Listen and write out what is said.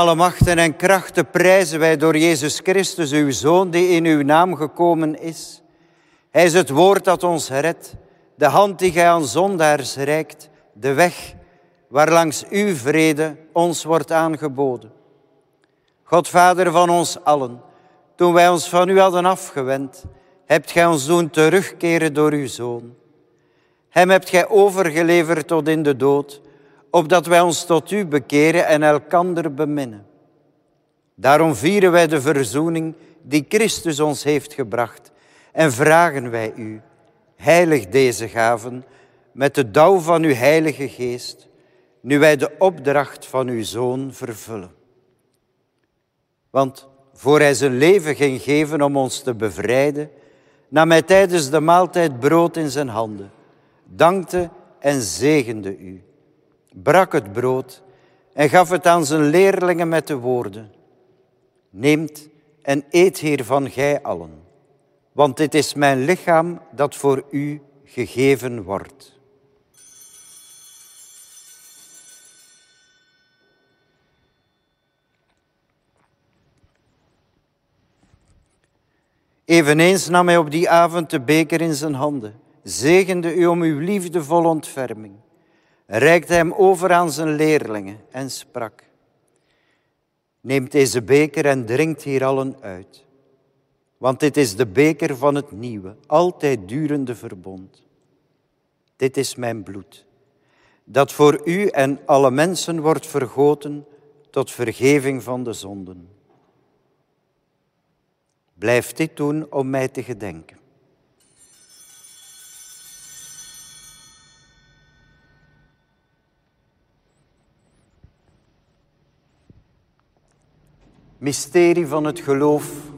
Alle machten en krachten prijzen wij door Jezus Christus, uw Zoon, die in uw naam gekomen is. Hij is het woord dat ons redt, de hand die gij aan zondaars reikt, de weg waarlangs uw vrede ons wordt aangeboden. God, Vader van ons allen, toen wij ons van u hadden afgewend, hebt gij ons doen terugkeren door uw Zoon. Hem hebt gij overgeleverd tot in de dood, opdat wij ons tot u bekeren en elkander beminnen. Daarom vieren wij de verzoening die Christus ons heeft gebracht en vragen wij u, heilig deze gaven met de dauw van uw Heilige Geest, nu wij de opdracht van uw Zoon vervullen. Want voor hij zijn leven ging geven om ons te bevrijden, nam hij tijdens de maaltijd brood in zijn handen, dankte en zegende u, brak het brood en gaf het aan zijn leerlingen met de woorden: neemt en eet hiervan gij allen, want dit is mijn lichaam dat voor u gegeven wordt. Eveneens nam hij op die avond de beker in zijn handen, zegende u om uw liefdevolle ontferming, reikte hem over aan zijn leerlingen en sprak: neemt deze beker en drinkt hier allen uit, want dit is de beker van het nieuwe, altijd durende verbond. Dit is mijn bloed, dat voor u en alle mensen wordt vergoten tot vergeving van de zonden. Blijf dit doen om mij te gedenken. Mysterie van het geloof.